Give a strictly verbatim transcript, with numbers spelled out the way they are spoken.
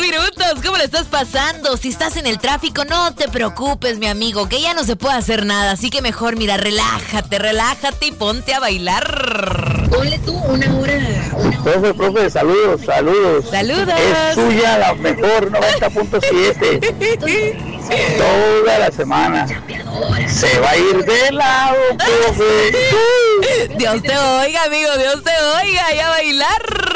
minutos. ¿Cómo le estás pasando? Si estás en el tráfico, no te preocupes, mi amigo, que ya no se puede hacer nada. Así que mejor, mira, relájate, relájate y ponte a bailar. Ponle tú una hora. Una hora. Profe, profe, saludos, saludos. Saludos. Es suya la mejor noventa punto siete. Toda la semana. Se va a ir de lado, profe. Dios te oiga, amigo, Dios te oiga, y a bailar.